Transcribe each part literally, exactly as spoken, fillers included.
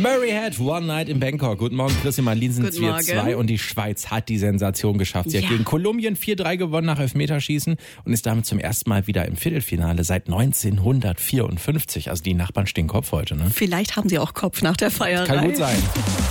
Murray had one night in Bangkok. Guten Morgen, Chrissy Marlin sind es wir zwei und die Schweiz hat die Sensation geschafft. Sie ja. hat gegen Kolumbien vier drei gewonnen nach Elfmeterschießen und ist damit zum ersten Mal wieder im Viertelfinale seit neunzehnhundertvierundfünfzig. Also die Nachbarn stehen Kopf heute, ne? Vielleicht haben sie auch Kopf nach der Feierei. Kann gut sein.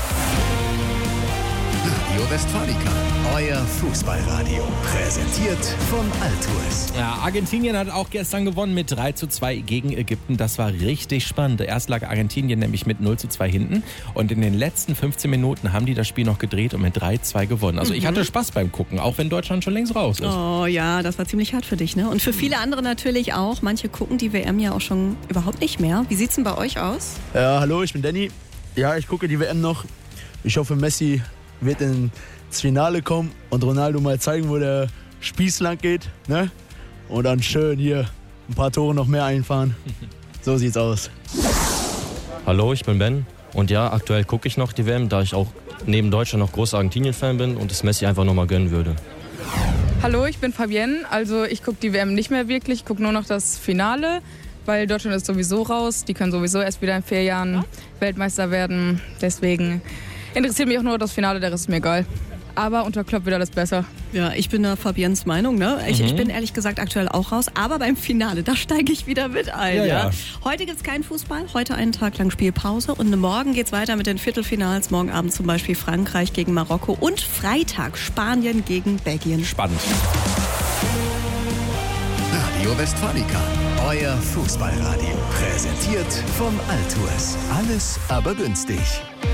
Radio Westfalica, euer Fußballradio. Präsentiert von Altours. Ja, Argentinien hat auch gestern gewonnen mit drei zu zwei gegen Ägypten. Das war richtig spannend. Erst lag Argentinien nämlich mit null zu zwei hinten. Und in den letzten fünfzehn Minuten haben die das Spiel noch gedreht und mit drei zu zwei gewonnen. Also mhm. ich hatte Spaß beim Gucken, auch wenn Deutschland schon längst raus ist. Oh ja, das war ziemlich hart für dich, ne? Und für viele andere natürlich auch. Manche gucken die W M ja auch schon überhaupt nicht mehr. Wie sieht's denn bei euch aus? Ja, hallo, ich bin Danny. Ja, ich gucke die W M noch. Ich hoffe, Messi wird ins Finale kommen und Ronaldo mal zeigen, wo der Spieß lang geht, ne? Und dann schön hier ein paar Tore noch mehr einfahren. So sieht's aus. Hallo, ich bin Ben und ja, aktuell gucke ich noch die W M, da ich auch neben Deutschland noch großer Argentinien-Fan bin und es Messi einfach noch mal gönnen würde. Hallo, ich bin Fabienne, also ich gucke die W M nicht mehr wirklich, ich gucke nur noch das Finale, weil Deutschland ist sowieso raus, die können sowieso erst wieder in vier Jahren Weltmeister werden, deswegen interessiert mich auch nur das Finale, der Rest ist mir egal. Aber unter Klopp wieder das besser. Ja, ich bin da Fabiens Meinung, ne? Ich, Mhm. ich bin ehrlich gesagt aktuell auch raus, aber beim Finale, da steige ich wieder mit ein. Ja, Ja, ja. Heute gibt's keinen Fußball, heute einen Tag lang Spielpause und morgen geht's weiter mit den Viertelfinals. Morgen Abend zum Beispiel Frankreich gegen Marokko und Freitag Spanien gegen Belgien. Spannend. Radio Westfalica, euer Fußballradio. Präsentiert von Altours. Alles aber günstig.